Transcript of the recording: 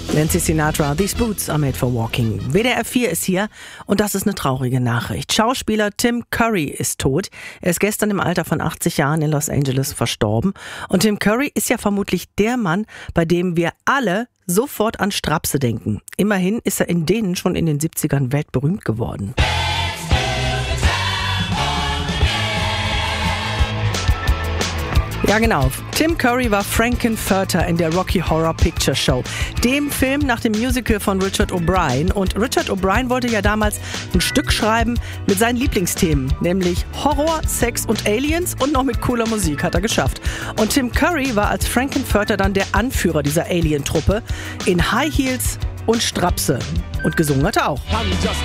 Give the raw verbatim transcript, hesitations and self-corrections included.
Nancy Sinatra, These Boots are made for walking. W D R vier ist hier und das ist eine traurige Nachricht. Schauspieler Tim Curry ist tot. Er ist gestern im Alter von achtzig Jahren in Los Angeles verstorben. Und Tim Curry ist ja vermutlich der Mann, bei dem wir alle sofort an Strapse denken. Immerhin ist er in denen schon in den siebzigern weltberühmt geworden. Ja genau, Tim Curry war Frank-N-Furter in der Rocky Horror Picture Show, dem Film nach dem Musical von Richard O'Brien. Und Richard O'Brien wollte ja damals ein Stück schreiben mit seinen Lieblingsthemen, nämlich Horror, Sex und Aliens und noch mit cooler Musik, hat er geschafft. Und Tim Curry war als Frank-N-Furter dann der Anführer dieser Alien-Truppe in High Heels und Strapse. Und gesungen hat er auch. I'm just